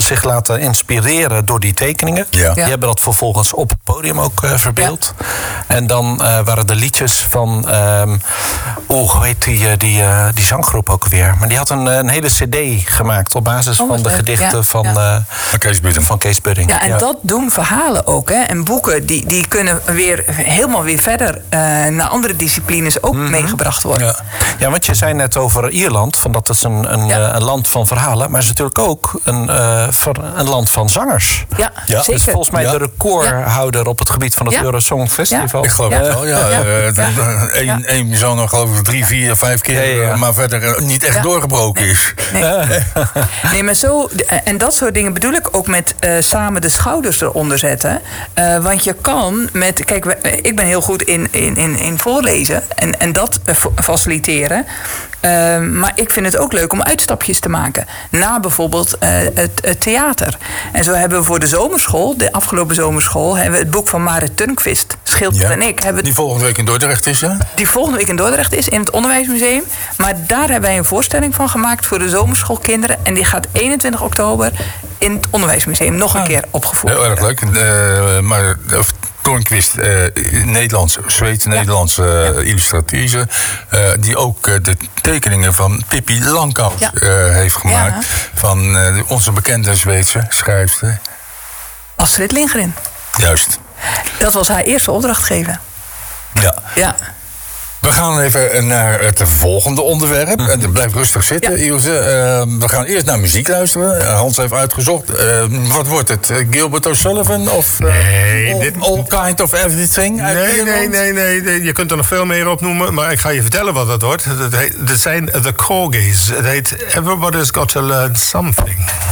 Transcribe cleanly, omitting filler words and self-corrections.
zich laten inspireren door die tekeningen. Ja. Die hebben dat vervolgens op het podium ook verbeeld. Ja. En dan waren de liedjes van... hoe heet die zanggroep ook weer? Maar die had een hele cd gemaakt op basis van de gedichten van Kees Budding. Ja, en dat doen verhalen ook. Hè. En boeken die kunnen helemaal weer verder naar andere disciplines ook meegebracht worden. Ja, want je zei net over Ierland, van dat is een land van verhalen. Maar het is natuurlijk ook een land van zangers. Ja, zeker. Dus volgens mij de recordhouder op het gebied van het Eurosong Festival. Ik geloof het wel, Eén zanger geloof ik 3, 4, 5 keer, maar verder niet echt doorgebroken is. Nee, maar zo, en dat soort dingen bedoel ik ook met samen de schouders eronder zetten. Want je kan met... Kijk, ik ben heel goed in voorlezen en dat faciliteren. Maar ik vind het ook leuk om uitstapjes te maken. Na bijvoorbeeld het theater. En zo hebben we voor de zomerschool, de afgelopen zomerschool, hebben we het boek van Marit Turnquist, Schildpad en ik. Die volgende week in Dordrecht is, hè? Die volgende week in Dordrecht is, in het Onderwijsmuseum. Maar daar hebben wij een voorstelling van gemaakt voor de zomerschoolkinderen. En die gaat 21 oktober in het Onderwijsmuseum nog een keer opgevoerd worden. Heel erg leuk. Maar... Turnquist, Zweeds-Nederlandse illustratrice, die ook de tekeningen van Pippi Langkous heeft gemaakt. Ja. Van onze bekende Zweedse schrijfster. Astrid Lindgren. Juist. Dat was haar eerste opdrachtgever. Ja. We gaan even naar het volgende onderwerp. En blijf rustig zitten, Ilse. We gaan eerst naar muziek luisteren. Hans heeft uitgezocht. Wat wordt het? Gilbert O'Sullivan of All Kind of Everything? Nee. Je kunt er nog veel meer op noemen. Maar ik ga je vertellen wat dat wordt. Dat zijn The Corgis. Het heet Everybody's Got to Learn Something.